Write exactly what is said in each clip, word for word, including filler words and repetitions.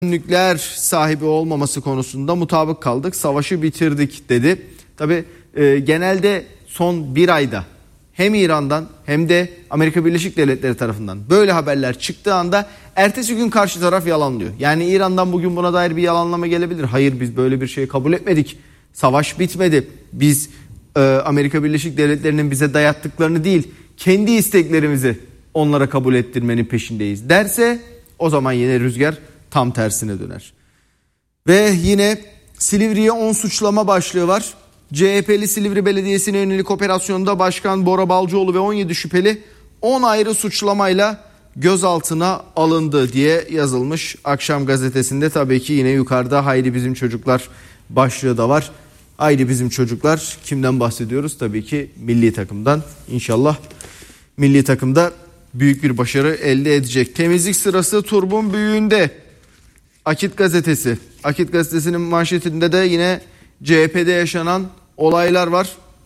nükleer sahibi olmaması konusunda mutabık kaldık, savaşı bitirdik dedi. Tabii e, genelde son bir ayda hem İran'dan hem de Amerika Birleşik Devletleri tarafından böyle haberler çıktığı anda ertesi gün karşı taraf yalanlıyor. Yani İran'dan bugün buna dair bir yalanlama gelebilir. Hayır, biz böyle bir şeyi kabul etmedik. Savaş bitmedi. Biz e, Amerika Birleşik Devletleri'nin bize dayattıklarını değil, kendi isteklerimizi onlara kabul ettirmenin peşindeyiz derse o zaman yine rüzgar tam tersine döner. Ve yine Silivri'ye on suçlama başlığı var. C H P'li Silivri Belediyesi'ne yönelik operasyonda Başkan Bora Balcıoğlu ve on yedi şüpheli on ayrı suçlamayla gözaltına alındı diye yazılmış Akşam Gazetesi'nde. Tabii ki yine yukarıda haydi bizim çocuklar başlığı da var. Haydi bizim çocuklar, kimden bahsediyoruz? Tabii ki milli takımdan. İnşallah milli takımda büyük bir başarı elde edecek. Temizlik sırası turbun büyüğünde. Akit Gazetesi. Akit Gazetesi'nin manşetinde de yine C H P'de yaşanan olaylar var.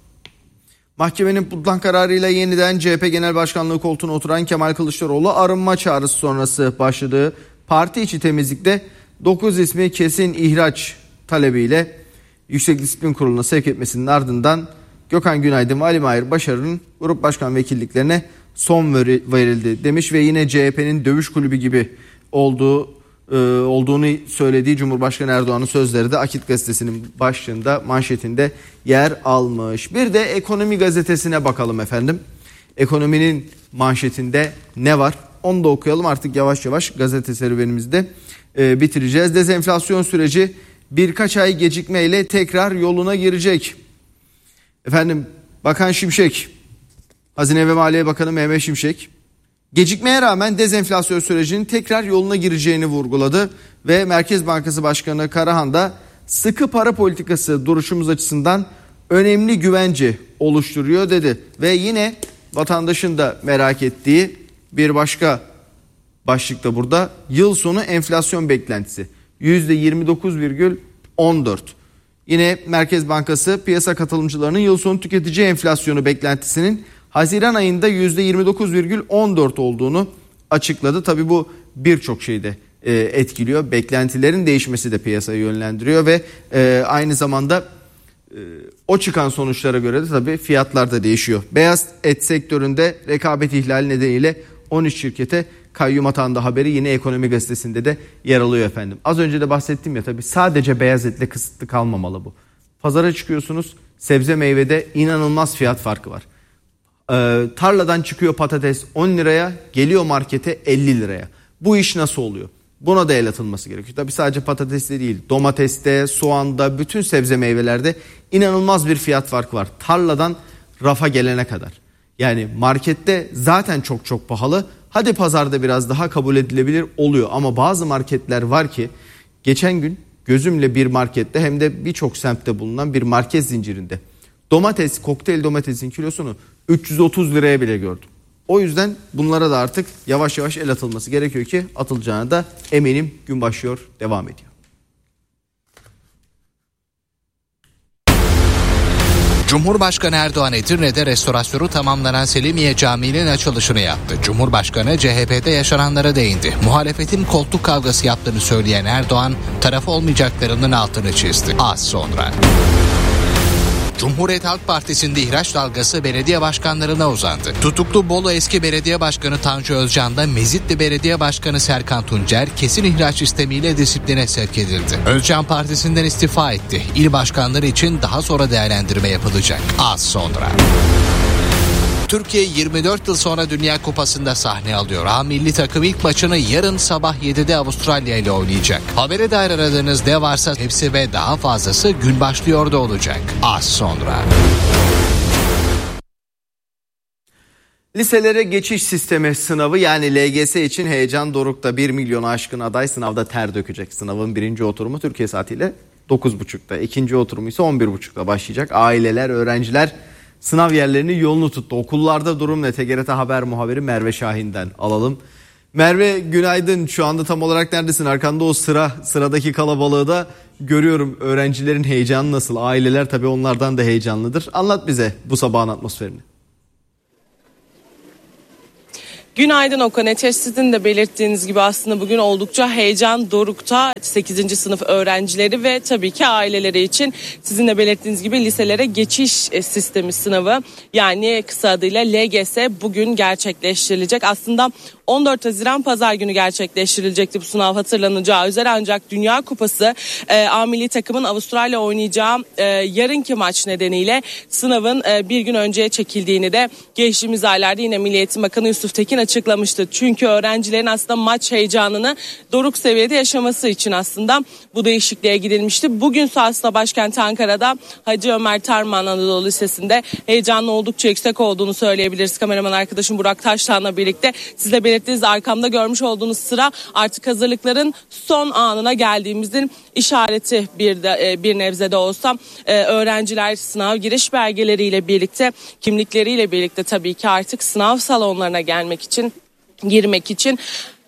Mahkemenin butlan kararıyla yeniden C H P Genel Başkanlığı koltuğuna oturan Kemal Kılıçdaroğlu arınma çağrısı sonrası başladığı parti içi temizlikte dokuz ismi kesin ihraç talebiyle Yüksek Disiplin Kurulu'na sevk etmesinin ardından Gökhan Günaydın ve Ali Mahir Başarı'nın grup başkan vekilliklerine son verildi demiş ve yine C H P'nin dövüş kulübü gibi olduğu e, olduğunu söylediği Cumhurbaşkanı Erdoğan'ın sözleri de Akit Gazetesi'nin başlığında, manşetinde yer almış. Bir de Ekonomi Gazetesi'ne bakalım efendim. Ekonominin manşetinde ne var? Onu da okuyalım, artık yavaş yavaş gazete serüvenimizde e, bitireceğiz. Dezenflasyon süreci birkaç ay gecikmeyle tekrar yoluna girecek. Efendim, Bakan Şimşek, Hazine ve Maliye Bakanı Mehmet Şimşek gecikmeye rağmen dezenflasyon sürecinin tekrar yoluna gireceğini vurguladı ve Merkez Bankası Başkanı Karahan da sıkı para politikası duruşumuz açısından önemli güvence oluşturuyor dedi. Ve yine vatandaşın da merak ettiği bir başka başlıkta burada yıl sonu enflasyon beklentisi yüzde yirmi dokuz virgül on dört. Yine Merkez Bankası piyasa katılımcılarının yıl sonu tüketici enflasyonu beklentisinin Haziran ayında yüzde yirmi dokuz virgül on dört olduğunu açıkladı. Tabii bu birçok şeyde e, etkiliyor. Beklentilerin değişmesi de piyasayı yönlendiriyor ve e, aynı zamanda e, o çıkan sonuçlara göre de tabii fiyatlar da değişiyor. Beyaz et sektöründe rekabet ihlali nedeniyle on üç şirkete kayyum atandı haberi yine Ekonomi Gazetesi'nde de yer alıyor efendim. Az önce de bahsettim ya, tabii sadece beyaz etle kısıtlı kalmamalı bu. Pazara çıkıyorsunuz, sebze meyvede inanılmaz fiyat farkı var. Ee, tarladan çıkıyor patates on liraya, geliyor markete elli liraya. Bu iş nasıl oluyor? Buna da el atılması gerekiyor. Tabii sadece patateste değil, domateste, soğanda, bütün sebze meyvelerde inanılmaz bir fiyat farkı var. Tarladan rafa gelene kadar. Yani markette zaten çok çok pahalı. Hadi pazarda biraz daha kabul edilebilir oluyor. Ama bazı marketler var ki geçen gün gözümle bir markette, hem de birçok semtte bulunan bir market zincirinde domates, kokteyl domatesin kilosunu üç yüz otuz liraya bile gördüm. O yüzden bunlara da artık yavaş yavaş el atılması gerekiyor ki atılacağına da eminim. Gün başlıyor, devam ediyor. Cumhurbaşkanı Erdoğan Edirne'de restorasyonu tamamlanan Selimiye Camii'nin açılışını yaptı. Cumhurbaşkanı C H P'de yaşananlara değindi. Muhalefetin koltuk kavgası yaptığını söyleyen Erdoğan, taraf olmayacaklarının altını çizdi. Az sonra. Cumhuriyet Halk Partisi'nde ihraç dalgası belediye başkanlarına uzandı. Tutuklu Bolu eski belediye başkanı Tanju Özcan da Mezitli Belediye Başkanı Serkan Tuncer kesin ihraç istemiyle disipline sevk edildi. Özcan partisinden istifa etti. İl başkanları için daha sonra değerlendirme yapılacak. Az sonra. Türkiye yirmi dört yıl sonra Dünya Kupası'nda sahne alıyor. A milli takım ilk maçını yarın sabah yedide Avustralya ile oynayacak. Habere dair aradığınız ne varsa hepsi ve daha fazlası gün başlıyor da olacak. Az sonra. Liselere geçiş sistemi sınavı, yani L G S için heyecan dorukta. bir milyonu aşkın aday sınavda ter dökecek. Sınavın birinci oturumu Türkiye saatiyle dokuz buçukta, ikinci oturumu ise on bir buçukta başlayacak. Aileler, öğrenciler sınav yerlerini yolunu tuttu. Okullarda durum ne? T G R T Haber muhabiri Merve Şahin'den alalım. Merve, günaydın. Şu anda tam olarak neredesin? Arkanda o sıra, sıradaki kalabalığı da görüyorum. Öğrencilerin heyecanı nasıl? Aileler tabii onlardan da heyecanlıdır. Anlat bize bu sabahın atmosferini. Günaydın Okan Ateş. Sizin de belirttiğiniz gibi aslında bugün oldukça heyecan dorukta. sekizinci sınıf öğrencileri ve tabii ki aileleri için sizin de belirttiğiniz gibi liselere geçiş sistemi sınavı, yani kısa adıyla L G S bugün gerçekleştirilecek. Aslında on dört Haziran Pazar günü gerçekleştirilecekti bu sınav, hatırlanacağı üzere, ancak Dünya Kupası e, A milli takımın Avustralya oynayacağı e, yarınki maç nedeniyle sınavın e, bir gün önceye çekildiğini de geçtiğimiz aylarda yine Milli Eğitim Bakanı Yusuf Tekin açıklamıştı. Çünkü öğrencilerin aslında maç heyecanını doruk seviyede yaşaması için aslında bu değişikliğe gidilmişti. Bugün aslında başkent Ankara'da Hacı Ömer Tarman Anadolu Lisesi'nde heyecanlı oldukça yüksek olduğunu söyleyebiliriz. Kameraman arkadaşım Burak Taştan'la birlikte sizle belirttiğiniz arkamda görmüş olduğunuz sıra artık hazırlıkların son anına geldiğimizin işareti bir de bir nebze de olsa. Ee, öğrenciler sınav giriş belgeleriyle birlikte, kimlikleriyle birlikte tabii ki artık sınav salonlarına gelmek için, girmek için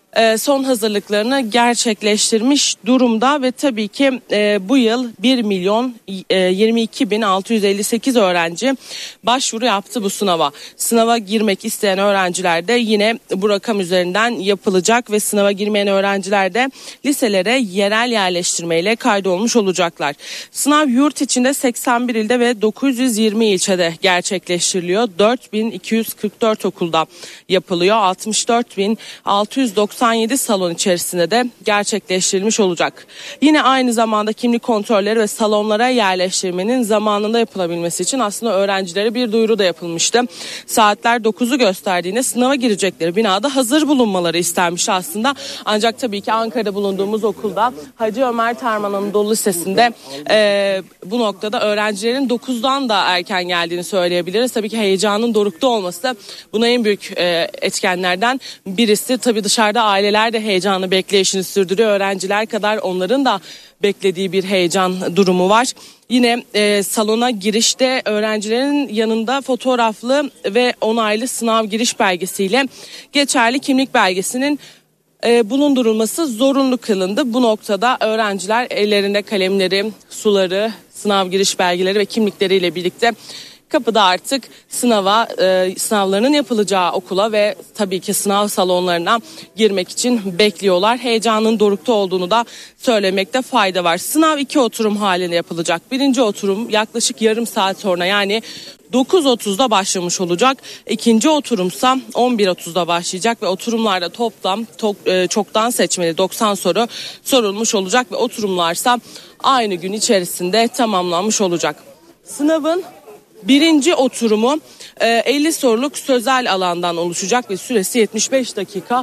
son hazırlıklarını gerçekleştirmiş durumda ve tabii ki e, bu yıl bir milyon yirmi iki bin altı yüz elli sekiz öğrenci başvuru yaptı bu sınava. Sınava girmek isteyen öğrenciler de yine bu rakam üzerinden yapılacak ve sınava girmeyen öğrenciler de liselere yerel yerleştirmeyle kaydolmuş olacaklar. Sınav yurt içinde seksen bir ilde ve dokuz yüz yirmi ilçede gerçekleştiriliyor. dört bin iki yüz kırk dört okulda yapılıyor. altmış dört bin altı yüz doksan yedi salon içerisinde de gerçekleştirilmiş olacak. Yine aynı zamanda kimlik kontrolleri ve salonlara yerleştirmenin zamanında yapılabilmesi için aslında öğrencilere bir duyuru da yapılmıştı. Saatler dokuzu gösterdiğinde sınava girecekleri binada hazır bulunmaları istenmiş aslında. Ancak tabii ki Ankara'da bulunduğumuz okulda Hacı Ömer Tarman Anadolu Lisesi'nde e, bu noktada öğrencilerin dokuzdan da erken geldiğini söyleyebiliriz. Tabii ki heyecanın dorukta olması buna en büyük e, etkenlerden birisi. Tabii dışarıda aileler de heyecanlı bekleyişini sürdürüyor. Öğrenciler kadar onların da beklediği bir heyecan durumu var. Yine e, salona girişte öğrencilerin yanında fotoğraflı ve onaylı sınav giriş belgesiyle geçerli kimlik belgesinin e, bulundurulması zorunlu kılındı. Bu noktada öğrenciler ellerinde kalemleri, suları, sınav giriş belgeleri ve kimlikleriyle birlikte kapıda artık sınava, e, sınavlarının yapılacağı okula ve tabii ki sınav salonlarına girmek için bekliyorlar. Heyecanın dorukta olduğunu da söylemekte fayda var. Sınav iki oturum halinde yapılacak. Birinci oturum yaklaşık yarım saat sonra, yani dokuz otuzda başlamış olacak. İkinci oturumsa on bir otuzda başlayacak ve oturumlarda toplam to, e, çoktan seçmeli doksan soru sorulmuş olacak ve oturumlarsa aynı gün içerisinde tamamlanmış olacak. Sınavın birinci oturumu elli soruluk sözel alandan oluşacak ve süresi yetmiş beş dakika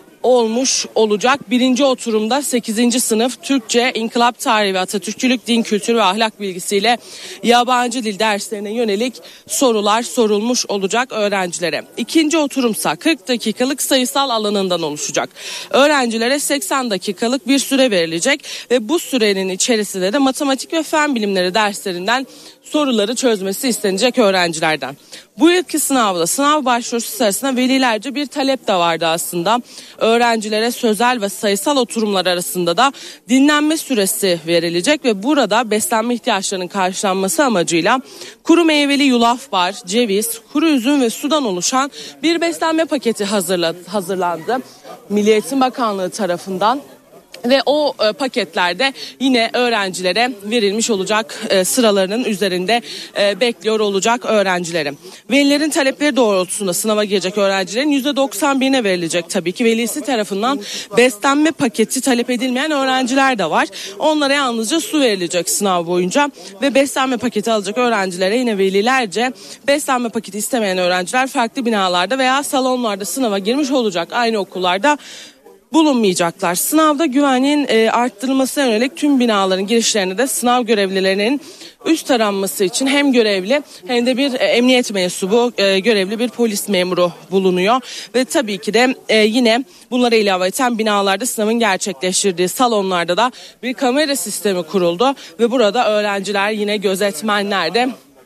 olmuş olacak. Birinci oturumda sekizinci sınıf Türkçe, İnkılap Tarihi ve Atatürkçülük, Din Kültürü ve Ahlak Bilgisiyle yabancı dil derslerine yönelik sorular sorulmuş olacak öğrencilere. İkinci oturumsa kırk dakikalık sayısal alanından oluşacak. Öğrencilere seksen dakikalık bir süre verilecek ve bu sürenin içerisinde de matematik ve fen bilimleri derslerinden soruları çözmesi istenecek öğrencilerden. Bu yılki sınavda sınav başvurusu sırasında velilerce bir talep de vardı aslında. Öğrencilere sözel ve sayısal oturumlar arasında da dinlenme süresi verilecek ve burada beslenme ihtiyaçlarının karşılanması amacıyla kuru meyveli yulaf bar, ceviz, kuru üzüm ve sudan oluşan bir beslenme paketi hazırlandı Milli Eğitim Bakanlığı tarafından. Ve o e, paketlerde yine öğrencilere verilmiş olacak, e, sıralarının üzerinde e, bekliyor olacak öğrencilerim. Velilerin talepleri doğrultusunda sınava girecek öğrencilerin yüzde doksan birine verilecek tabii ki. Velisi tarafından beslenme paketi talep edilmeyen öğrenciler de var. Onlara yalnızca su verilecek sınav boyunca ve beslenme paketi alacak öğrencilere yine velilerce, beslenme paketi istemeyen öğrenciler farklı binalarda veya salonlarda sınava girmiş olacak. Aynı okullarda bulunmayacaklar. Sınavda güvenliğin e, arttırılmasına yönelik tüm binaların girişlerinde de sınav görevlilerinin üst taranması için hem görevli hem de bir e, emniyet mensubu, e, görevli bir polis memuru bulunuyor. Ve tabii ki de e, yine bunlara ilaveten binalarda sınavın gerçekleştirdiği salonlarda da bir kamera sistemi kuruldu. Ve burada öğrenciler, yine gözetmenler de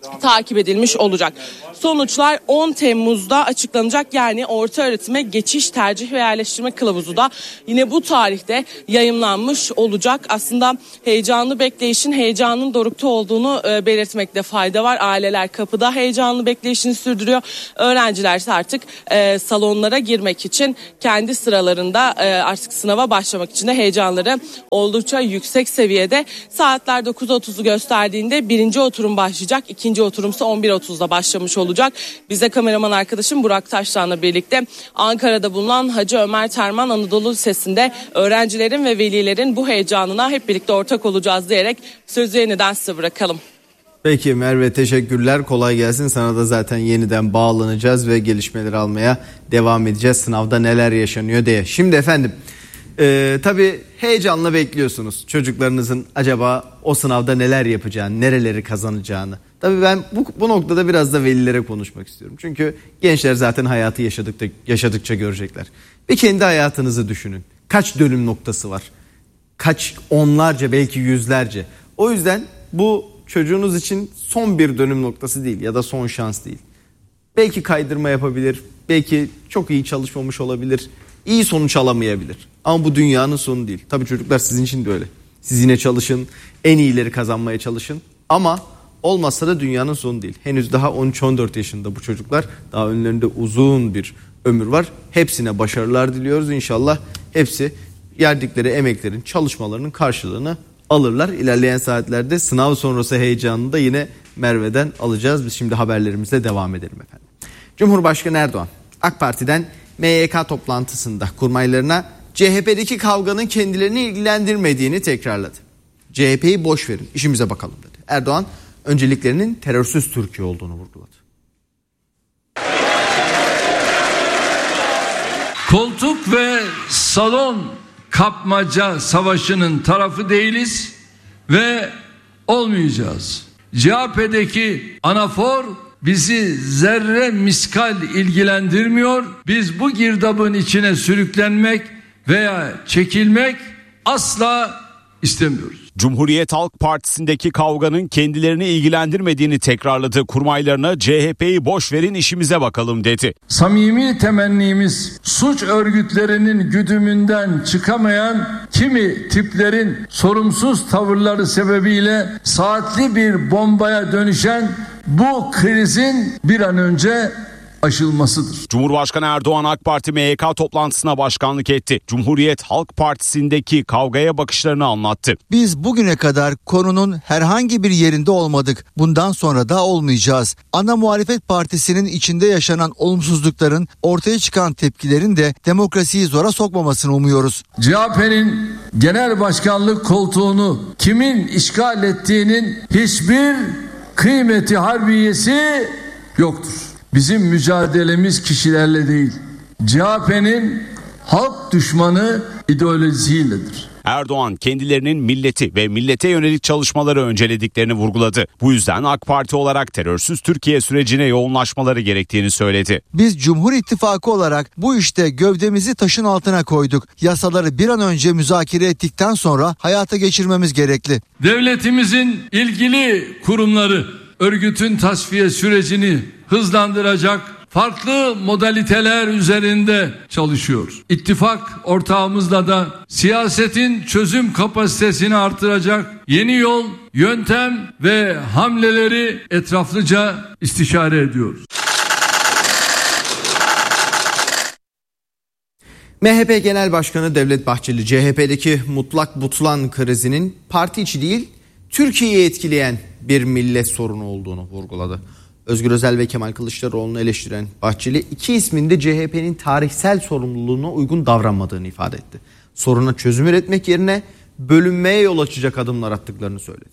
takip edilmiş olacak. Sonuçlar on Temmuz'da açıklanacak, yani orta öğretime geçiş tercih ve yerleştirme kılavuzu da yine bu tarihte yayımlanmış olacak. Aslında heyecanlı bekleyişin heyecanın dorukta olduğunu e, belirtmekte fayda var. Aileler kapıda heyecanlı bekleyişini sürdürüyor. Öğrenciler ise artık e, salonlara girmek için kendi sıralarında e, artık sınava başlamak için de heyecanları oldukça yüksek seviyede. Saatler dokuz otuzu gösterdiğinde birinci oturum başlayacak. İkinci oturumsa on bir otuzda başlamış olacak. Bize kameraman arkadaşım Burak Taşlan'la birlikte Ankara'da bulunan Hacı Ömer Terman Anadolu Lisesi'nde öğrencilerin ve velilerin bu heyecanına hep birlikte ortak olacağız diyerek sözü yeniden size bırakalım. Peki Merve, teşekkürler, kolay gelsin. Sana da zaten yeniden bağlanacağız ve gelişmeleri almaya devam edeceğiz. Sınavda neler yaşanıyor diye. Şimdi efendim e, tabii heyecanla bekliyorsunuz çocuklarınızın acaba o sınavda neler yapacağını, nereleri kazanacağını. Tabii ben bu, bu noktada biraz da velilere konuşmak istiyorum. Çünkü gençler zaten hayatı yaşadıkça, yaşadıkça görecekler. Bir kendi hayatınızı düşünün. Kaç dönüm noktası var? Kaç onlarca, belki yüzlerce. O yüzden bu çocuğunuz için son bir dönüm noktası değil ya da son şans değil. Belki kaydırma yapabilir, belki çok iyi çalışmamış olabilir, iyi sonuç alamayabilir. Ama bu dünyanın sonu değil. Tabii çocuklar sizin için de öyle. Siz yine çalışın, en iyileri kazanmaya çalışın. Ama olmazsa da dünyanın sonu değil. Henüz daha on üç on dört yaşında bu çocuklar. Daha önlerinde uzun bir ömür var. Hepsine başarılar diliyoruz. İnşallah hepsi yerdikleri emeklerin, çalışmalarının karşılığını alırlar. İlerleyen saatlerde sınav sonrası heyecanını da yine Merve'den alacağız. Biz şimdi haberlerimize devam edelim efendim. Cumhurbaşkanı Erdoğan AK Parti'den M Y K toplantısında kurmaylarına C H P'deki kavganın kendilerini ilgilendirmediğini tekrarladı. C H P'yi boş verin, işimize bakalım dedi. Erdoğan önceliklerinin terörsüz Türkiye olduğunu vurguladı. Koltuk ve salon kapmaca savaşının tarafı değiliz ve olmayacağız. C H P'deki anafor bizi zerre miskal ilgilendirmiyor. Biz bu girdabın içine sürüklenmek veya çekilmek asla istemiyoruz. Cumhuriyet Halk Partisi'ndeki kavganın kendilerini ilgilendirmediğini tekrarladı. Kurmaylarına C H P'yi boş verin, işimize bakalım dedi. Samimi temennimiz suç örgütlerinin güdümünden çıkamayan kimi tiplerin sorumsuz tavırları sebebiyle saatli bir bombaya dönüşen bu krizin bir an önce aşılmasıdır. Cumhurbaşkanı Erdoğan AK Parti M Y K toplantısına başkanlık etti. Cumhuriyet Halk Partisi'ndeki kavgaya bakışlarını anlattı. Biz bugüne kadar konunun herhangi bir yerinde olmadık. Bundan sonra da olmayacağız. Ana muhalefet partisinin içinde yaşanan olumsuzlukların, ortaya çıkan tepkilerin de demokrasiyi zora sokmamasını umuyoruz. C H P'nin genel başkanlık koltuğunu kimin işgal ettiğinin hiçbir kıymeti harbiyesi yoktur. Bizim mücadelemiz kişilerle değil, C H P'nin halk düşmanı ideolojisiyledir. Erdoğan kendilerinin milleti ve millete yönelik çalışmaları öncelediklerini vurguladı. Bu yüzden AK Parti olarak terörsüz Türkiye sürecine yoğunlaşmaları gerektiğini söyledi. Biz Cumhur İttifakı olarak bu işte gövdemizi taşın altına koyduk. Yasaları bir an önce müzakere ettikten sonra hayata geçirmemiz gerekli. Devletimizin ilgili kurumları örgütün tasfiye sürecini hızlandıracak farklı modaliteler üzerinde çalışıyor. İttifak ortağımızla da siyasetin çözüm kapasitesini artıracak yeni yol, yöntem ve hamleleri etraflıca istişare ediyoruz. M H P Genel Başkanı Devlet Bahçeli, C H P'deki mutlak butlan krizinin parti içi değil, Türkiye'yi etkileyen bir millet sorunu olduğunu vurguladı. Özgür Özel ve Kemal Kılıçdaroğlu'nu eleştiren Bahçeli, iki ismin de C H P'nin tarihsel sorumluluğuna uygun davranmadığını ifade etti. Soruna çözüm üretmek yerine bölünmeye yol açacak adımlar attıklarını söyledi.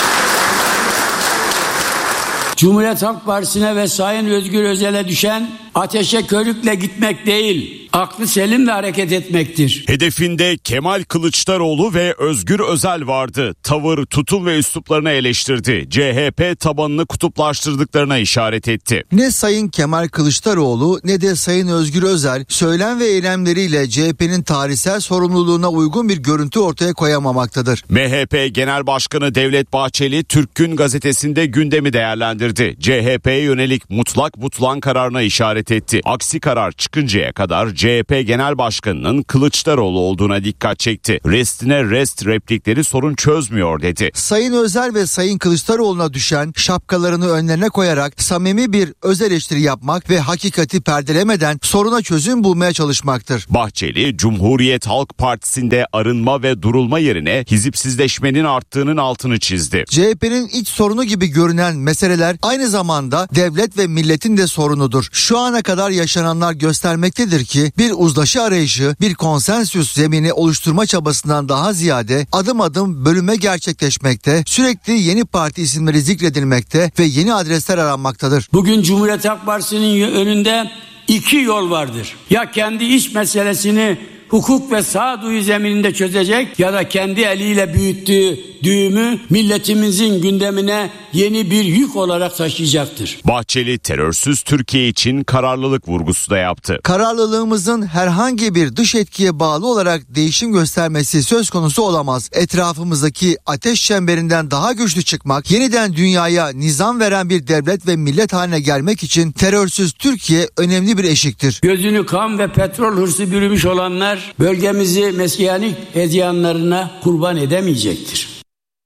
Cumhuriyet Halk Partisi'ne ve Sayın Özgür Özel'e düşen ateşe körükle gitmek değil, aklı selimle hareket etmektir. Hedefinde Kemal Kılıçdaroğlu ve Özgür Özel vardı. Tavır, tutum ve üsluplarını eleştirdi. C H P tabanını kutuplaştırdıklarına işaret etti. Ne Sayın Kemal Kılıçdaroğlu ne de Sayın Özgür Özel söylem ve eylemleriyle C H P'nin tarihsel sorumluluğuna uygun bir görüntü ortaya koyamamaktadır. M H P Genel Başkanı Devlet Bahçeli Türk Gün gazetesinde gündemi değerlendirdi. C H P'ye yönelik mutlak butlan kararına işaret etti. Aksi karar çıkıncaya kadar C H P Genel Başkanı'nın Kılıçdaroğlu olduğuna dikkat çekti. Restine rest replikleri sorun çözmüyor dedi. Sayın Özel ve Sayın Kılıçdaroğlu'na düşen şapkalarını önlerine koyarak samimi bir öz eleştiri yapmak ve hakikati perdelemeden soruna çözüm bulmaya çalışmaktır. Bahçeli, Cumhuriyet Halk Partisi'nde arınma ve durulma yerine hizipsizleşmenin arttığının altını çizdi. C H P'nin iç sorunu gibi görünen meseleler aynı zamanda devlet ve milletin de sorunudur. Şu ana kadar yaşananlar göstermektedir ki bir uzlaşı arayışı, bir konsensüs zemini oluşturma çabasından daha ziyade adım adım bölünme gerçekleşmekte, sürekli yeni parti isimleri zikredilmekte ve yeni adresler aranmaktadır. Bugün Cumhuriyet Halk Partisi'nin önünde iki yol vardır. Ya kendi iç meselesini hukuk ve sağduyu zemininde çözecek ya da kendi eliyle büyüttüğü düğümü milletimizin gündemine yeni bir yük olarak taşıyacaktır. Bahçeli terörsüz Türkiye için kararlılık vurgusu da yaptı. Kararlılığımızın herhangi bir dış etkiye bağlı olarak değişim göstermesi söz konusu olamaz. Etrafımızdaki ateş çemberinden daha güçlü çıkmak, yeniden dünyaya nizam veren bir devlet ve millet haline gelmek için terörsüz Türkiye önemli bir eşiktir. Gözünü kan ve petrol hırsı bürümüş olanlar bölgemizi mesyanik hedyanlarına kurban edemeyecektir.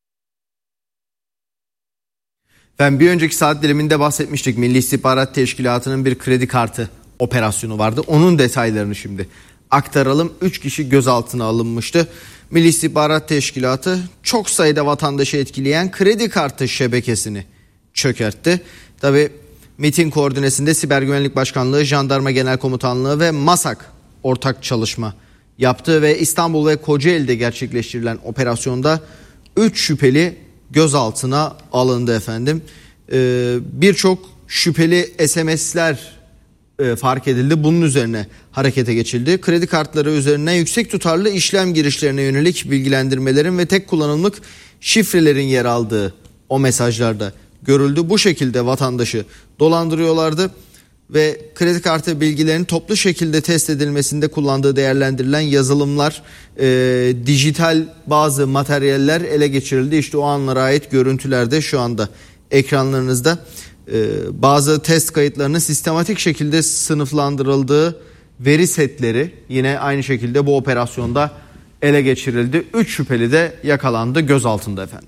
Ben bir önceki saat diliminde bahsetmiştik. Milli İstihbarat Teşkilatı'nın bir kredi kartı operasyonu vardı. Onun detaylarını şimdi aktaralım. üç kişi gözaltına alınmıştı. Milli İstihbarat Teşkilatı çok sayıda vatandaşı etkileyen kredi kartı şebekesini çökertti. Tabii MİT'in koordinesinde Siber Güvenlik Başkanlığı, Jandarma Genel Komutanlığı ve MASAK ortak çalışma yaptı ve İstanbul ve Kocaeli'de gerçekleştirilen operasyonda üç şüpheli gözaltına alındı efendim. Ee, Birçok şüpheli S M S'ler e, fark edildi. Bunun üzerine harekete geçildi. Kredi kartları üzerine yüksek tutarlı işlem girişlerine yönelik bilgilendirmelerin ve tek kullanımlık şifrelerin yer aldığı o mesajlarda görüldü. Bu şekilde vatandaşı dolandırıyorlardı ve kredi kartı bilgilerinin toplu şekilde test edilmesinde kullandığı değerlendirilen yazılımlar, e, dijital bazı materyaller ele geçirildi. İşte o anlara ait görüntüler de şu anda ekranlarınızda. E, bazı test kayıtlarının sistematik şekilde sınıflandırıldığı veri setleri yine aynı şekilde bu operasyonda ele geçirildi. üç şüpheli de yakalandı, gözaltında efendim.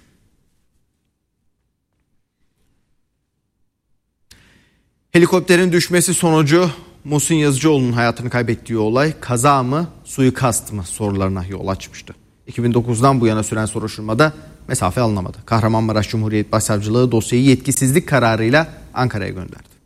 Helikopterin düşmesi sonucu Muhsin Yazıcıoğlu'nun hayatını kaybettiği olay kaza mı, suikast mı sorularına yol açmıştı. iki bin dokuzdan bu yana süren soruşturmada mesafe alınamadı. Kahramanmaraş Cumhuriyet Başsavcılığı dosyayı yetkisizlik kararıyla Ankara'ya gönderdi.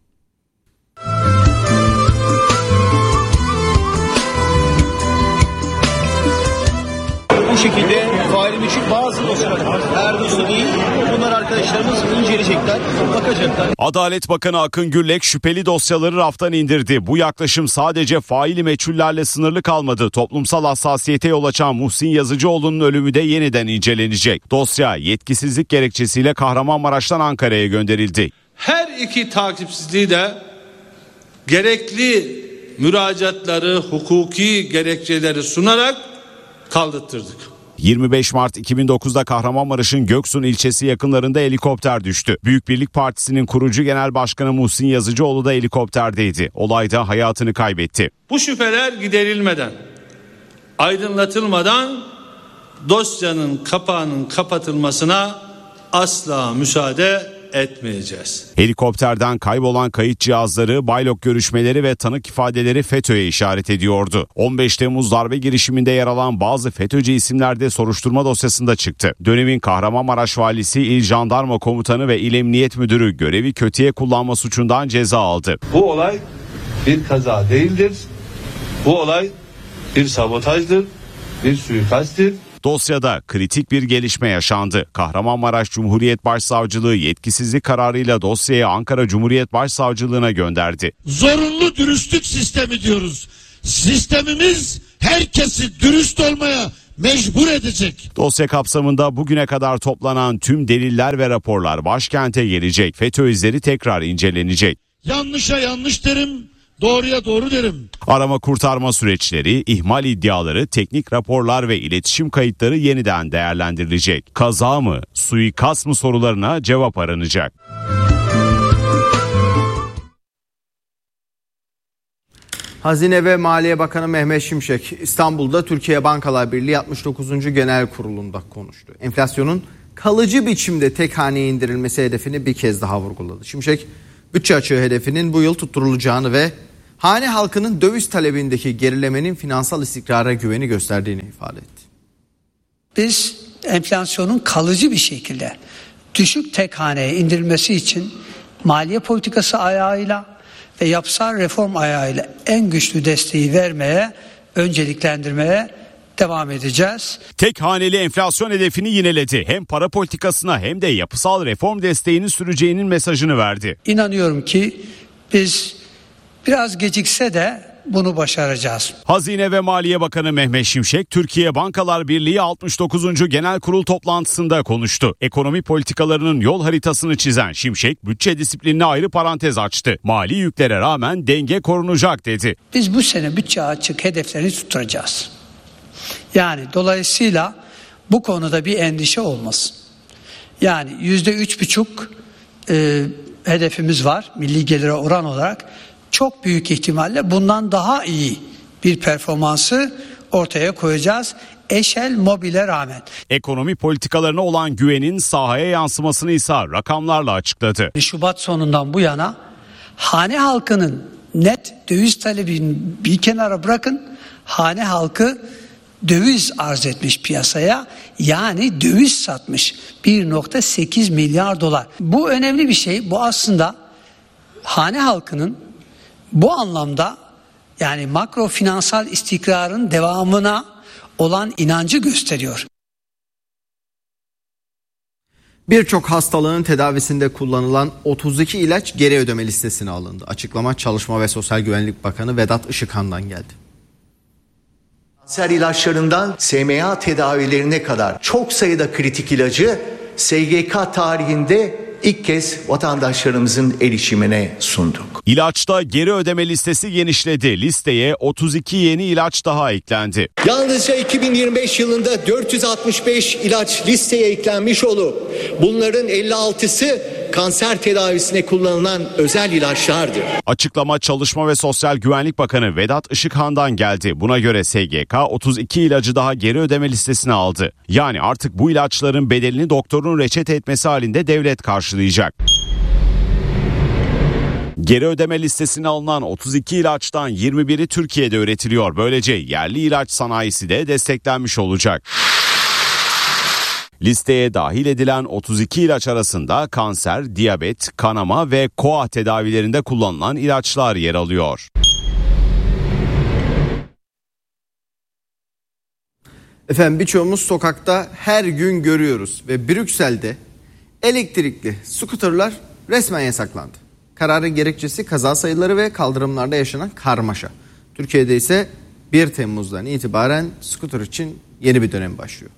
Bu şekilde failim için bazı dosyalar, her dosya değil, bunlar arkadaşlarımız inceleyecekler, bakacaklar. Adalet Bakanı Akın Gürlek şüpheli dosyaları raftan indirdi. Bu yaklaşım sadece faili meçhullerle sınırlı kalmadı. Toplumsal hassasiyete yol açan Muhsin Yazıcıoğlu'nun ölümü de yeniden incelenecek. Dosya yetkisizlik gerekçesiyle Kahramanmaraş'tan Ankara'ya gönderildi. Her iki takipsizliği de gerekli müracaatları, hukuki gerekçeleri sunarak kaldırtırdık. yirmi beş Mart iki bin dokuzda Kahramanmaraş'ın Göksun ilçesi yakınlarında helikopter düştü. Büyük Birlik Partisi'nin kurucu genel başkanı Muhsin Yazıcıoğlu da helikopterdeydi. Olayda hayatını kaybetti. Bu şüpheler giderilmeden, aydınlatılmadan dosyanın kapağının kapatılmasına asla müsaade etmeyeceğiz. Helikopterden kaybolan kayıt cihazları, baylok görüşmeleri ve tanık ifadeleri FETÖ'ye işaret ediyordu. on beş Temmuz darbe girişiminde yer alan bazı FETÖ'cü isimler de soruşturma dosyasında çıktı. Dönemin Kahramanmaraş valisi, İl Jandarma Komutanı ve İl Emniyet Müdürü görevi kötüye kullanma suçundan ceza aldı. Bu olay bir kaza değildir. Bu olay bir sabotajdır, bir suikasttir. Dosyada kritik bir gelişme yaşandı. Kahramanmaraş Cumhuriyet Başsavcılığı yetkisizlik kararıyla dosyayı Ankara Cumhuriyet Başsavcılığına gönderdi. Zorunlu dürüstlük sistemi diyoruz. Sistemimiz herkesi dürüst olmaya mecbur edecek. Dosya kapsamında bugüne kadar toplanan tüm deliller ve raporlar başkente gelecek. FETÖ izleri tekrar incelenecek. Yanlışa yanlış derim, doğruya doğru derim. Arama kurtarma süreçleri, ihmal iddiaları, teknik raporlar ve iletişim kayıtları yeniden değerlendirilecek. Kaza mı, suikast mı sorularına cevap aranacak. Hazine ve Maliye Bakanı Mehmet Şimşek İstanbul'da Türkiye Bankalar Birliği altmış dokuzuncu Genel Kurulu'nda konuştu. Enflasyonun kalıcı biçimde tek haneye indirilmesi hedefini bir kez daha vurguladı. Şimşek, bütçe açığı hedefinin bu yıl tutturulacağını ve hane halkının döviz talebindeki gerilemenin finansal istikrara güveni gösterdiğini ifade etti. Biz enflasyonun kalıcı bir şekilde düşük tek haneye indirilmesi için maliye politikası ayağıyla ve yapısal reform ayağıyla en güçlü desteği vermeye, önceliklendirmeye devam edeceğiz. Tek haneli enflasyon hedefini yineledi. Hem para politikasına hem de yapısal reform desteğini süreceğinin mesajını verdi. İnanıyorum ki biz biraz gecikse de bunu başaracağız. Hazine ve Maliye Bakanı Mehmet Şimşek, Türkiye Bankalar Birliği altmış dokuzuncu Genel Kurul toplantısında konuştu. Ekonomi politikalarının yol haritasını çizen Şimşek, bütçe disiplinine ayrı parantez açtı. Mali yüklere rağmen denge korunacak dedi. Biz bu sene bütçe açık hedeflerini tutturacağız. Yani dolayısıyla bu konuda bir endişe olmasın. Yani yüzde üç buçuk e, hedefimiz var milli gelire oran olarak. Çok büyük ihtimalle bundan daha iyi bir performansı ortaya koyacağız. Eşel mobile rağmen. Ekonomi politikalarına olan güvenin sahaya yansımasını ise rakamlarla açıkladı. Şubat sonundan bu yana hane halkının net döviz talebini bir kenara bırakın, hane halkı döviz arz etmiş piyasaya, yani döviz satmış bir virgül sekiz milyar dolar. Bu önemli bir şey. Bu aslında hane halkının bu anlamda yani makro finansal istikrarın devamına olan inancı gösteriyor. Birçok hastalığın tedavisinde kullanılan otuz iki ilaç geri ödeme listesine alındı. Açıklama Çalışma ve Sosyal Güvenlik Bakanı Vedat Işıkhan'dan geldi. Kanser ilaçlarından S M A tedavilerine kadar çok sayıda kritik ilacı S G K tarihinde ilk kez vatandaşlarımızın erişimine sunduk. İlaçta geri ödeme listesi genişledi. Listeye otuz iki yeni ilaç daha eklendi. Yalnızca iki bin yirmi beş yılında dört yüz altmış beş ilaç listeye eklenmiş olup bunların elli altısı kanser tedavisine kullanılan özel ilaçlardır. Açıklama Çalışma ve Sosyal Güvenlik Bakanı Vedat Işıkhan'dan geldi. Buna göre S G K otuz iki ilacı daha geri ödeme listesine aldı. Yani artık bu ilaçların bedelini doktorun reçete etmesi halinde devlet karşılayacak. Geri ödeme listesine alınan otuz iki ilaçtan yirmi biri Türkiye'de üretiliyor. Böylece yerli ilaç sanayisi de desteklenmiş olacak. Listeye dahil edilen otuz iki ilaç arasında kanser, diyabet, kanama ve koa tedavilerinde kullanılan ilaçlar yer alıyor. Efendim birçoğumuz sokakta her gün görüyoruz ve Brüksel'de elektrikli skuterlar resmen yasaklandı. Kararın gerekçesi kaza sayıları ve kaldırımlarda yaşanan karmaşa. Türkiye'de ise bir Temmuz'dan itibaren skuter için yeni bir dönem başlıyor.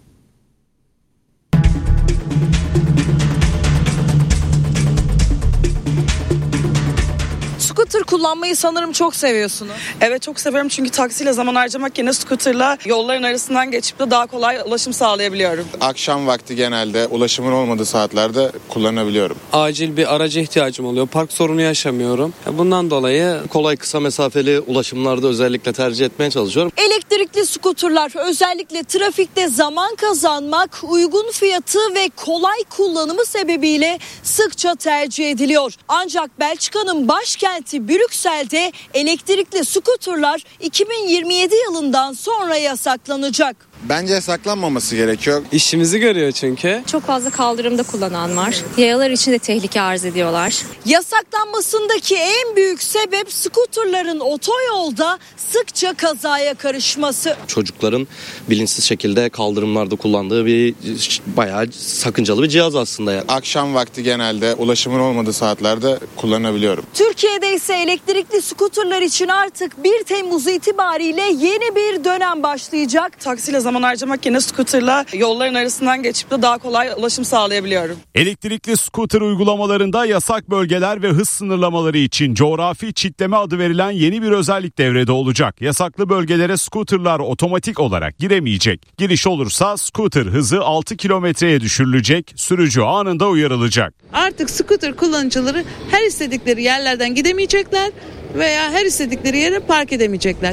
Scooter kullanmayı sanırım çok seviyorsunuz. Evet, çok seviyorum çünkü taksiyle zaman harcamak yerine scooterla yolların arasından geçip de daha kolay ulaşım sağlayabiliyorum. Akşam vakti genelde ulaşımın olmadığı saatlerde kullanabiliyorum. Acil bir araca ihtiyacım oluyor. Park sorunu yaşamıyorum. Bundan dolayı kolay kısa mesafeli ulaşımlarda özellikle tercih etmeye çalışıyorum. Elektrikli skuterlar özellikle trafikte zaman kazanmak, uygun fiyatı ve kolay kullanımı sebebiyle sıkça tercih ediliyor. Ancak Belçika'nın başkenti Brüksel'de elektrikli skuterlar iki bin yirmi yedi yılından sonra yasaklanacak. Bence yasaklanmaması gerekiyor. İşimizi görüyor çünkü. Çok fazla kaldırımda kullanan var. Yayalar için de tehlike arz ediyorlar. Yasaklanmasındaki en büyük sebep skuterların otoyolda sıkça kazaya karışması. Çocukların bilinçsiz şekilde kaldırımlarda kullandığı bir bayağı sakıncalı bir cihaz aslında. Yani. Akşam vakti genelde ulaşımın olmadığı saatlerde kullanabiliyorum. Türkiye'de ise elektrikli skuterlar için artık bir Temmuz itibariyle yeni bir dönem başlayacak. Taksiyle zaman harcamak yerine skuterla yolların arasından geçip de daha kolay ulaşım sağlayabiliyorum. Elektrikli skuter uygulamalarında yasak bölgeler ve hız sınırlamaları için coğrafi çitleme adı verilen yeni bir özellik devrede olacak. Yasaklı bölgelere skuterlar otomatik olarak giremeyecek. Giriş olursa skuter hızı altı kilometreye düşürülecek, sürücü anında uyarılacak. Artık skuter kullanıcıları her istedikleri yerlerden gidemeyecekler veya her istedikleri yere park edemeyecekler.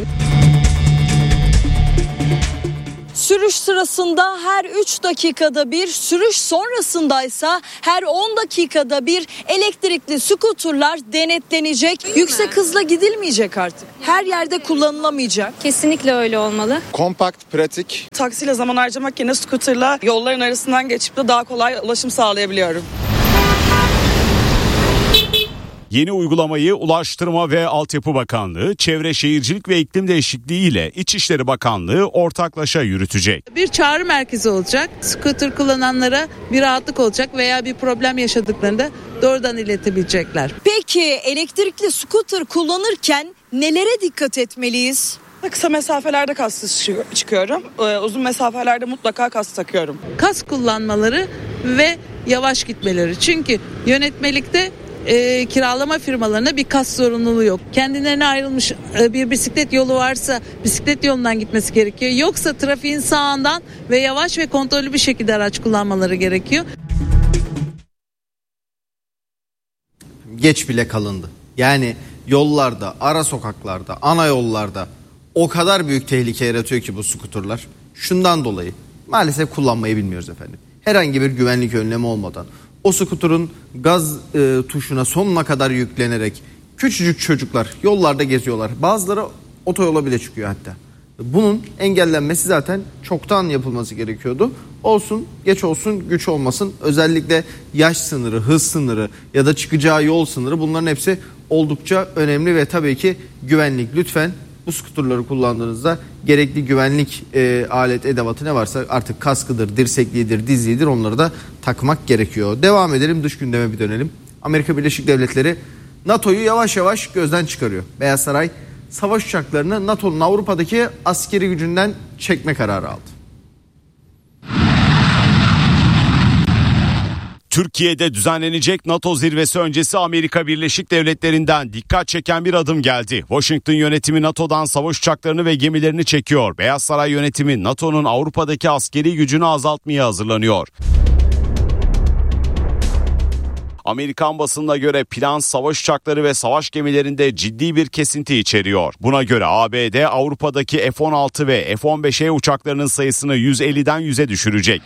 Sürüş sırasında her üç dakikada bir, sürüş sonrasındaysa her on dakikada bir elektrikli skuterlar denetlenecek. Yüksek hızla gidilmeyecek artık. Her yerde kullanılamayacak. Kesinlikle öyle olmalı. Kompakt, pratik. Taksiyle zaman harcamak yerine skuterla yolların arasından geçip de daha kolay ulaşım sağlayabiliyorum. Yeni uygulamayı Ulaştırma ve Altyapı Bakanlığı, Çevre Şehircilik ve İklim Değişikliği ile İçişleri Bakanlığı ortaklaşa yürütecek. Bir çağrı merkezi olacak. Scooter kullananlara bir rahatlık olacak veya bir problem yaşadıklarında doğrudan iletebilecekler. Peki elektrikli scooter kullanırken nelere dikkat etmeliyiz? Kısa mesafelerde kasksız çıkıyorum. Uzun mesafelerde mutlaka kask takıyorum. Kask kullanmaları ve yavaş gitmeleri. Çünkü yönetmelikte E, kiralama firmalarına bir kas zorunluluğu yok. Kendilerine ayrılmış e, bir bisiklet yolu varsa bisiklet yolundan gitmesi gerekiyor. Yoksa trafiğin sağından ve yavaş ve kontrollü bir şekilde araç kullanmaları gerekiyor. Geç bile kalındı. Yani yollarda, ara sokaklarda, ana yollarda o kadar büyük tehlike yaratıyor ki bu skuterlar. Şundan dolayı maalesef kullanmayı bilmiyoruz efendim. Herhangi bir güvenlik önlemi olmadan o skuterın gaz e, tuşuna sonuna kadar yüklenerek küçücük çocuklar yollarda geziyorlar. Bazıları otoyola bile çıkıyor hatta. Bunun engellenmesi zaten çoktan yapılması gerekiyordu. Olsun, geç olsun, güç olmasın. Özellikle yaş sınırı, hız sınırı ya da çıkacağı yol sınırı, bunların hepsi oldukça önemli ve tabii ki güvenlik. Lütfen bu skuterları kullandığınızda gerekli güvenlik e, alet edevatı ne varsa artık kaskıdır, dirsekliğidir, dizliğidir, onları da takmak gerekiyor. Devam edelim, dış gündeme bir dönelim. Amerika Birleşik Devletleri NATO'yu yavaş yavaş gözden çıkarıyor. Beyaz Saray savaş uçaklarını NATO'nun Avrupa'daki askeri gücünden çekme kararı aldı. Türkiye'de düzenlenecek NATO zirvesi öncesi Amerika Birleşik Devletleri'nden dikkat çeken bir adım geldi. Washington yönetimi NATO'dan savaş uçaklarını ve gemilerini çekiyor. Beyaz Saray yönetimi NATO'nun Avrupa'daki askeri gücünü azaltmaya hazırlanıyor. Amerikan basınına göre plan savaş uçakları ve savaş gemilerinde ciddi bir kesinti içeriyor. Buna göre A B D Avrupa'daki F on altı ve F on beş E uçaklarının sayısını yüz elliden yüze düşürecek.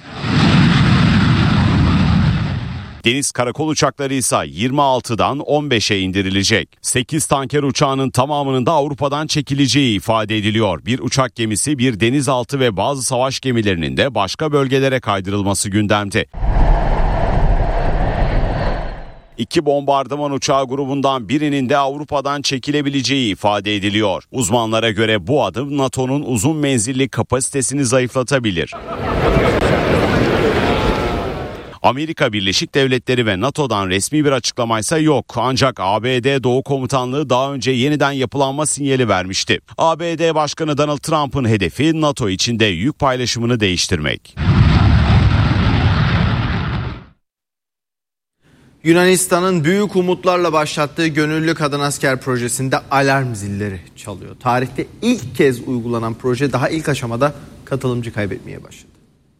Deniz karakol uçakları ise yirmi altıdan on beşe indirilecek. sekiz tanker uçağının tamamının da Avrupa'dan çekileceği ifade ediliyor. Bir uçak gemisi, bir denizaltı ve bazı savaş gemilerinin de başka bölgelere kaydırılması gündemde. İki bombardıman uçağı grubundan birinin de Avrupa'dan çekilebileceği ifade ediliyor. Uzmanlara göre bu adım NATO'nun uzun menzilli kapasitesini zayıflatabilir. Amerika Birleşik Devletleri ve NATO'dan resmi bir açıklamaysa yok. Ancak A B D Doğu Komutanlığı daha önce yeniden yapılanma sinyali vermişti. A B D Başkanı Donald Trump'ın hedefi NATO içinde yük paylaşımını değiştirmek. Yunanistan'ın büyük umutlarla başlattığı gönüllü kadın asker projesinde alarm zilleri çalıyor. Tarihte ilk kez uygulanan proje daha ilk aşamada katılımcı kaybetmeye başladı.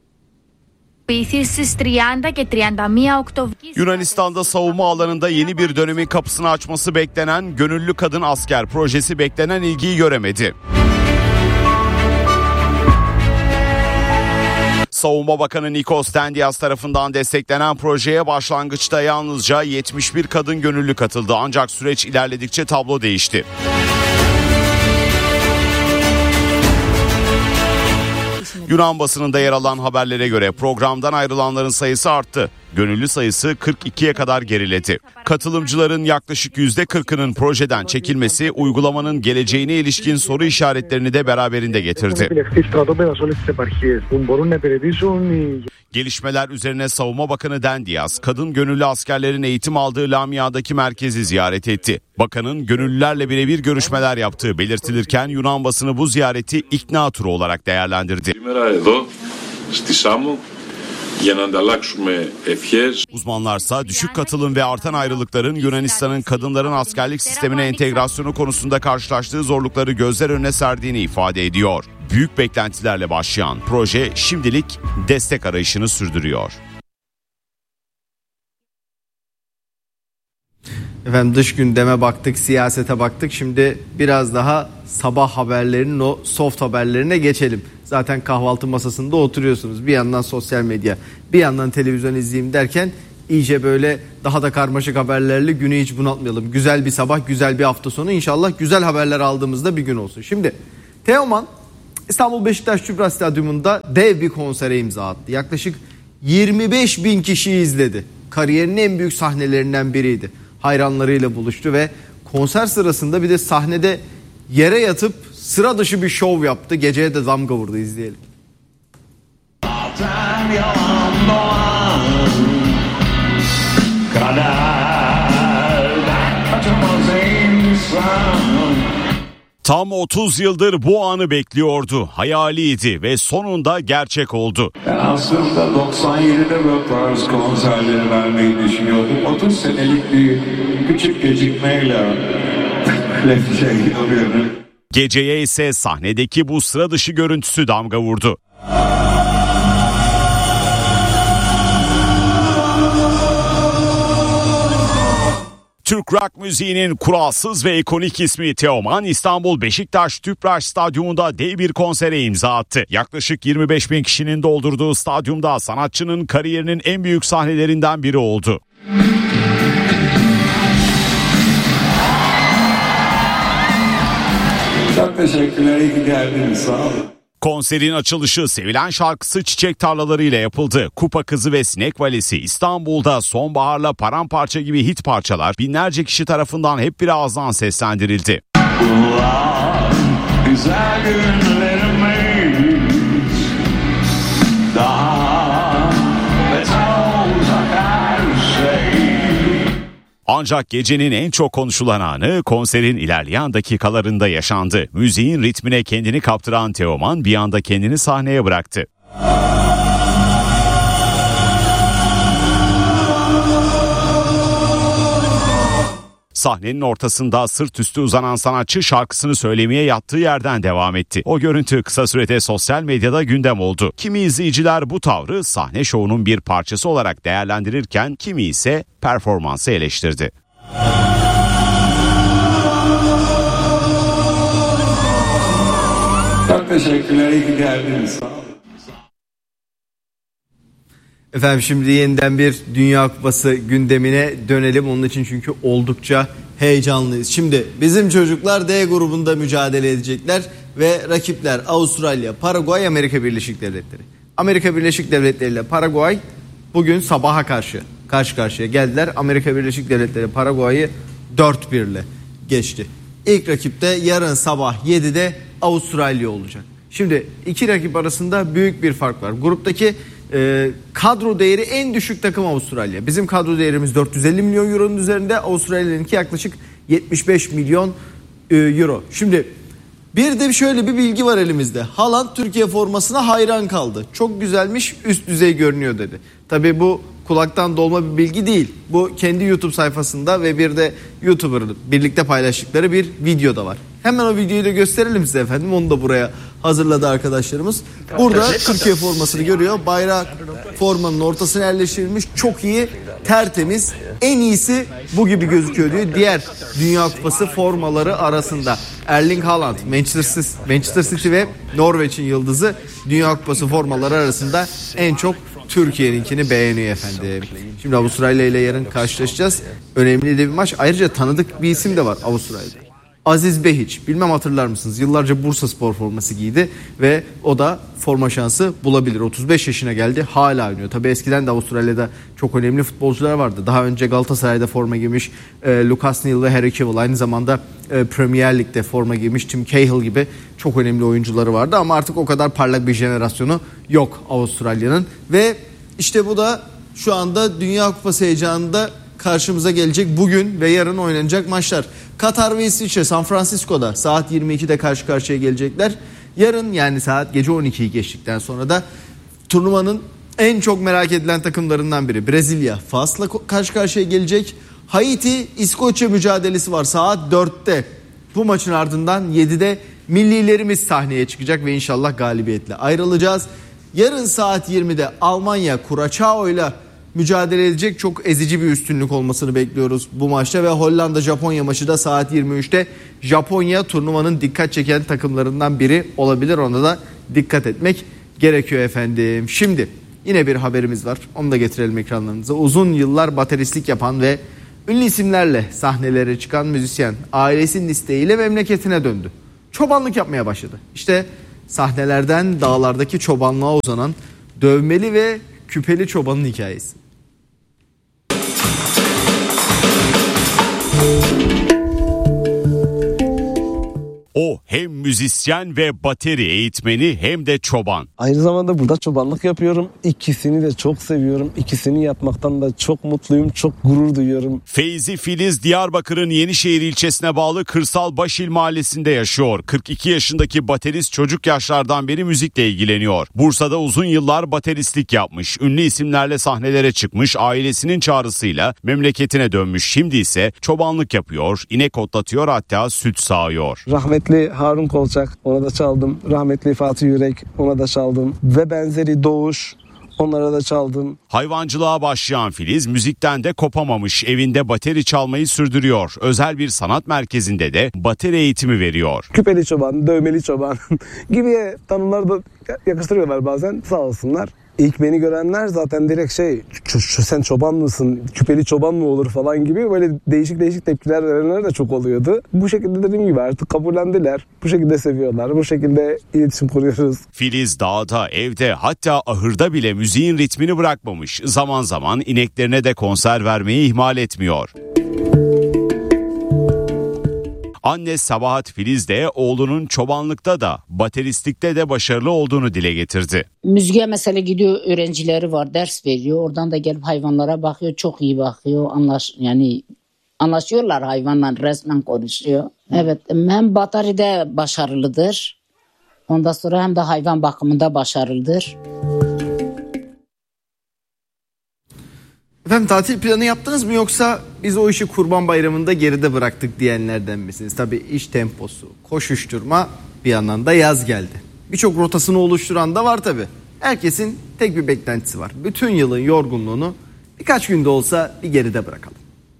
Yunanistan'da savunma alanında yeni bir dönemin kapısını açması beklenen gönüllü kadın asker projesi beklenen ilgiyi göremedi. Savunma Bakanı Nikos Dendias tarafından desteklenen projeye başlangıçta yalnızca yetmiş bir kadın gönüllü katıldı. Ancak süreç ilerledikçe tablo değişti. Yunan basınında yer alan haberlere göre programdan ayrılanların sayısı arttı. Gönüllü sayısı kırk ikiye kadar geriledi. Katılımcıların yaklaşık yüzde kırkının projeden çekilmesi uygulamanın geleceğine ilişkin soru işaretlerini de beraberinde getirdi. Gelişmeler üzerine Savunma Bakanı Den Diaz, kadın gönüllü askerlerin eğitim aldığı Lamia'daki merkezi ziyaret etti. Bakanın gönüllülerle birebir görüşmeler yaptığı belirtilirken Yunan basını bu ziyareti ikna turu olarak değerlendirdi. Uzmanlarsa düşük katılım ve artan ayrılıkların Yunanistan'ın kadınların askerlik sistemine entegrasyonu konusunda karşılaştığı zorlukları gözler önüne serdiğini ifade ediyor. Büyük beklentilerle başlayan proje şimdilik destek arayışını sürdürüyor. Efendim dış gündeme baktık, siyasete baktık. Şimdi biraz daha sabah haberlerinin o soft haberlerine geçelim. Zaten kahvaltı masasında oturuyorsunuz. Bir yandan sosyal medya, bir yandan televizyon izleyeyim derken iyice böyle daha da karmaşık haberlerle günü hiç bunaltmayalım. Güzel bir sabah, güzel bir hafta sonu. İnşallah güzel haberler aldığımızda bir gün olsun. Şimdi Teoman İstanbul Beşiktaş Tüpraş Stadyumunda dev bir konsere imza attı. Yaklaşık yirmi beş bin kişi izledi. Kariyerinin en büyük sahnelerinden biriydi. Hayranlarıyla buluştu ve konser sırasında bir de sahnede yere yatıp sıra dışı bir şov yaptı. Geceye de damga vurdu, izleyelim. Tam otuz yıldır bu anı bekliyordu. Hayaliydi ve sonunda gerçek oldu. Ben aslında doksan yedide bu tarz konserleri vermeyi düşünüyordum. otuz senelik bir küçük gecikmeyle şey oluyorum. Geceye ise sahnedeki bu sıra dışı görüntüsü damga vurdu. Türk rock müziğinin kuralsız ve ikonik ismi Teoman, İstanbul Beşiktaş Tüpraş Stadyumunda dev bir konsere imza attı. Yaklaşık yirmi beş bin kişinin doldurduğu stadyumda sanatçının kariyerinin en büyük sahnelerinden biri oldu. Çok teşekkürler, iyi ki geldiniz, sağ olun. Konserin açılışı sevilen şarkısı Çiçek Tarlaları ile yapıldı. Kupa Kızı ve Sinek Valisi, İstanbul'da Sonbahar'la Paramparça gibi hit parçalar binlerce kişi tarafından hep bir ağızdan seslendirildi. Ulan, güzel günlerimiz daha beter olacak her şey. Ancak gecenin en çok konuşulan anı konserin ilerleyen dakikalarında yaşandı. Müziğin ritmine kendini kaptıran Teoman bir anda kendini sahneye bıraktı. Sahnenin ortasında sırt üstü uzanan sanatçı şarkısını söylemeye yattığı yerden devam etti. O görüntü kısa sürede sosyal medyada gündem oldu. Kimi izleyiciler bu tavrı sahne şovunun bir parçası olarak değerlendirirken kimi ise performansı eleştirdi. Çok teşekkürler, iyi ki geldiniz. Efendim şimdi yeniden bir Dünya Kupası gündemine dönelim. Onun için çünkü oldukça heyecanlıyız. Şimdi bizim çocuklar D grubunda mücadele edecekler ve rakipler Avustralya, Paraguay, Amerika Birleşik Devletleri. Amerika Birleşik Devletleri ile Paraguay bugün sabaha karşı karşı karşıya geldiler. Amerika Birleşik Devletleri Paraguay'ı dört bir ile geçti. İlk rakip de yarın sabah yedide Avustralya olacak. Şimdi iki rakip arasında büyük bir fark var. Gruptaki e, kadro değeri en düşük takım Avustralya. Bizim kadro değerimiz dört yüz elli milyon euronun üzerinde. Avustralya'nınki yaklaşık yetmiş beş milyon e, euro. Şimdi bir de şöyle bir bilgi var elimizde. Haaland Türkiye formasına hayran kaldı. Çok güzelmiş, üst düzey görünüyor dedi. Tabii bu kulaktan dolma bir bilgi değil. Bu kendi YouTube sayfasında ve bir de YouTuber'ın birlikte paylaştıkları bir video da var. Hemen o videoyu da gösterelim size efendim. Onu da buraya hazırladı arkadaşlarımız. Burada Türkiye formasını görüyor. Bayrak formanın ortasına yerleştirilmiş. Çok iyi, tertemiz. En iyisi bu gibi gözüküyor diyor. Diğer Dünya Kupası formaları arasında Erling Haaland, Manchester City, Manchester City ve Norveç'in yıldızı Dünya Kupası formaları arasında en çok Türkiye'ninkini beğeniyor efendim. Şimdi Avustralya ile yarın karşılaşacağız. Önemli de bir maç. Ayrıca tanıdık bir isim de var Avustralya'da. Aziz Behiç, bilmem hatırlar mısınız? Yıllarca Bursaspor forması giydi ve o da forma şansı bulabilir. otuz beş yaşına geldi, hala oynuyor. Tabii eskiden de Avustralya'da çok önemli futbolcular vardı. Daha önce Galatasaray'da forma giymiş e, Lucas Neal ve Harry Kewell. Aynı zamanda e, Premier Lig'de forma giymiş Tim Cahill gibi çok önemli oyuncuları vardı. Ama artık o kadar parlak bir jenerasyonu yok Avustralya'nın. Ve işte bu da şu anda Dünya Kupası heyecanında karşımıza gelecek bugün ve yarın oynanacak maçlar. Katar ve İsviçre San Francisco'da saat yirmi ikide karşı karşıya gelecekler. Yarın, yani saat gece on ikiyi geçtikten sonra da turnuvanın en çok merak edilen takımlarından biri Brezilya Fas'la karşı karşıya gelecek. Haiti İskoçya mücadelesi var saat dörtte. Bu maçın ardından yedide millilerimiz sahneye çıkacak ve inşallah galibiyetle ayrılacağız. Yarın saat yirmide Almanya Curaçao'yla mücadele edecek, çok ezici bir üstünlük olmasını bekliyoruz bu maçta ve Hollanda Japonya maçı da saat yirmi üçte. Japonya turnuvanın dikkat çeken takımlarından biri olabilir, ona da dikkat etmek gerekiyor efendim. Şimdi yine bir haberimiz var, onu da getirelim ekranlarınıza. Uzun yıllar bateristlik yapan ve ünlü isimlerle sahnelere çıkan müzisyen ailesinin isteğiyle memleketine döndü. Çobanlık yapmaya başladı. İşte sahnelerden dağlardaki çobanlığa uzanan dövmeli ve küpeli çobanın hikayesi. O hem müzisyen ve bateri eğitmeni hem de çoban. Aynı zamanda burada çobanlık yapıyorum. İkisini de çok seviyorum. İkisini yapmaktan da çok mutluyum, çok gurur duyuyorum. Feyzi Filiz Diyarbakır'ın Yenişehir ilçesine bağlı Kırsal Başil mahallesinde yaşıyor. kırk iki yaşındaki baterist çocuk yaşlardan beri müzikle ilgileniyor. Bursa'da uzun yıllar bateristlik yapmış. Ünlü isimlerle sahnelere çıkmış, ailesinin çağrısıyla memleketine dönmüş. Şimdi ise çobanlık yapıyor, inek otlatıyor, hatta süt sağıyor. Rahmetli Harun Kolçak, ona da çaldım. Rahmetli Fatih Yürek, ona da çaldım. Ve benzeri Doğuş, onlara da çaldım. Hayvancılığa başlayan Filiz müzikten de kopamamış. Evinde bateri çalmayı sürdürüyor. Özel bir sanat merkezinde de bateri eğitimi veriyor. Küpeli çoban, dövmeli çoban gibi tanımlar da yakıştırıyorlar bazen, sağ olsunlar. İlk beni görenler zaten direkt şey, sen çoban mısın, küpeli çoban mı olur falan gibi böyle değişik değişik tepkiler verenler de çok oluyordu. Bu şekilde dediğim gibi artık kabullendiler. Bu şekilde seviyorlar. Bu şekilde iletişim kuruyoruz. Filiz dağda, evde, hatta ahırda bile müziğin ritmini bırakmamış. Zaman zaman ineklerine de konser vermeyi ihmal etmiyor. Anne Sabahat Filiz de oğlunun çobanlıkta da bateristlikte de başarılı olduğunu dile getirdi. Müziğe mesela gidiyor, öğrencileri var, ders veriyor. Oradan da gelip hayvanlara bakıyor, çok iyi bakıyor. Anlaş yani anlaşıyorlar, hayvanla resmen konuşuyor. Evet, hem bateride başarılıdır. Ondan sonra hem de hayvan bakımında başarılıdır. Efendim, tatil planı yaptınız mı, yoksa biz o işi Kurban Bayramı'nda geride bıraktık diyenlerden misiniz? Tabii iş temposu, koşuşturma, bir yandan da yaz geldi. Birçok rotasını oluşturan da var tabii. Herkesin tek bir beklentisi var. Bütün yılın yorgunluğunu birkaç günde olsa bir geride bırakalım.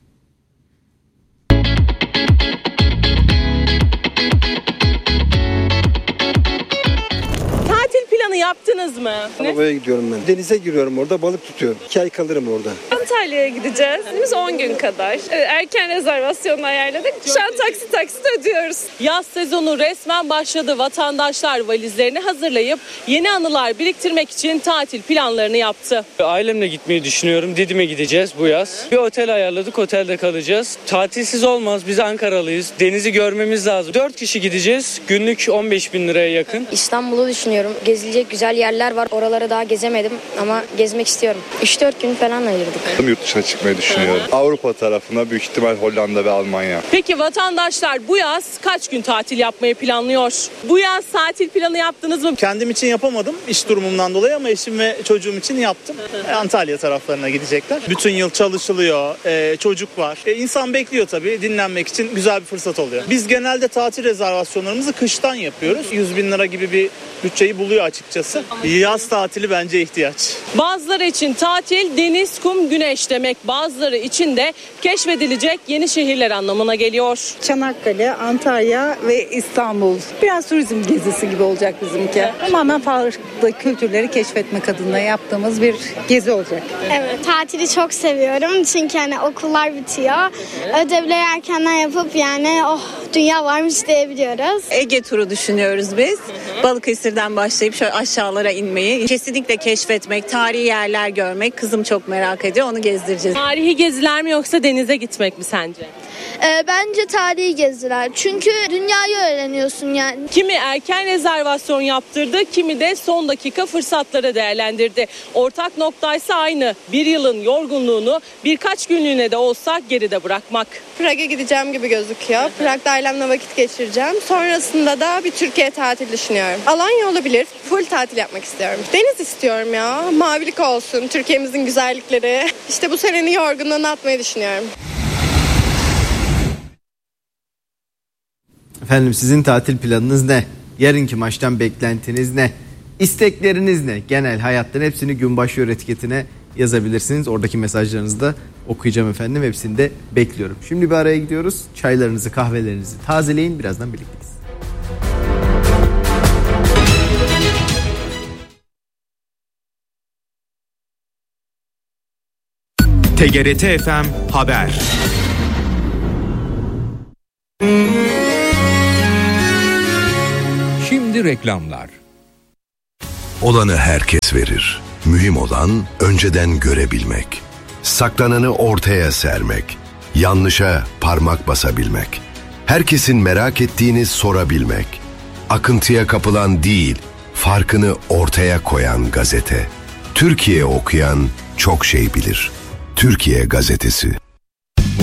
Yaptınız mı? Arabaya gidiyorum ben. Denize giriyorum, orada balık tutuyorum. İki ay kalırım orada. Antalya'ya gideceğiz. Biz on gün kadar. Erken rezervasyonu ayarladık. Şu an taksit taksit ödüyoruz. Yaz sezonu resmen başladı. Vatandaşlar valizlerini hazırlayıp yeni anılar biriktirmek için tatil planlarını yaptı. Ailemle gitmeyi düşünüyorum. Didim'e gideceğiz bu yaz. Bir otel ayarladık. Otelde kalacağız. Tatilsiz olmaz. Biz Ankaralıyız. Denizi görmemiz lazım. Dört kişi gideceğiz. Günlük on beş bin liraya yakın. İstanbul'u düşünüyorum. Gezilecek güzel yerler var. Oraları daha gezemedim ama gezmek istiyorum. üç dört gün falan ayırdık. Yurt dışına çıkmayı düşünüyorum. Avrupa tarafına, büyük ihtimal Hollanda ve Almanya. Peki vatandaşlar bu yaz kaç gün tatil yapmayı planlıyor? Bu yaz tatil planı yaptınız mı? Kendim için yapamadım iş durumumdan dolayı ama eşim ve çocuğum için yaptım. Antalya taraflarına gidecekler. Bütün yıl çalışılıyor, e, çocuk var. E, insan bekliyor tabii, dinlenmek için güzel bir fırsat oluyor. Biz genelde tatil rezervasyonlarımızı kıştan yapıyoruz. yüz bin lira gibi bir bütçeyi buluyor açıkçası. olması. Yaz tatili bence ihtiyaç. Bazıları için tatil deniz, kum, güneş demek. Bazıları için de keşfedilecek yeni şehirler anlamına geliyor. Çanakkale, Antalya ve İstanbul. Biraz turizm gezisi gibi olacak bizimki. Tamamen farklı kültürleri keşfetmek adına yaptığımız bir gezi olacak. Evet, tatili çok seviyorum çünkü hani okullar bitiyor. Ödevleri erkenden yapıp yani oh dünya varmış diyebiliyoruz. Ege turu düşünüyoruz biz. Balıkesir'den başlayıp şöyle aşağılara inmeyi. Kesinlikle keşfetmek, tarihi yerler görmek. Kızım çok merak ediyor, onu gezdireceğiz. Tarihi geziler mi yoksa denize gitmek mi sence? Ee, bence tarihi geziler. Çünkü dünyayı öğreniyorsun yani. Kimi erken rezervasyon yaptırdı, kimi de son dakika fırsatları değerlendirdi. Ortak noktaysa aynı. Bir yılın yorgunluğunu birkaç günlüğüne de olsa geride bırakmak. Prag'a gideceğim gibi gözüküyor. Prag'da ailemle vakit geçireceğim. Sonrasında da bir Türkiye tatili düşünüyorum. Alanya olabilir. Full tatil yapmak istiyorum. Deniz istiyorum ya. Mavilik olsun. Türkiye'mizin güzellikleri. İşte bu senenin yorgunluğunu atmayı düşünüyorum. Efendim sizin tatil planınız ne? Yarınki maçtan beklentiniz ne? İstekleriniz ne? Genel hayattan hepsini gün başlıyor etiketine yazabilirsiniz. Oradaki mesajlarınızı da okuyacağım efendim. Hepsini de bekliyorum. Şimdi bir araya gidiyoruz. Çaylarınızı, kahvelerinizi tazeleyin. Birazdan birlikteyiz. T G R T F M Haber. Şimdi reklamlar. Olanı herkes verir. Mühim olan önceden görebilmek. Saklananı ortaya sermek. Yanlışa parmak basabilmek. Herkesin merak ettiğini sorabilmek. Akıntıya kapılan değil, farkını ortaya koyan gazete. Türkiye okuyan çok şey bilir. Türkiye Gazetesi.